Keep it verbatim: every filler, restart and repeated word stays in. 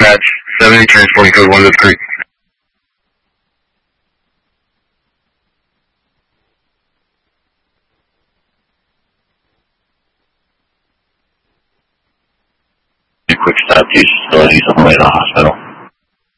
Dispatch, seventy, transporting code one to three. Quick stop to facilities on the way to the hospital.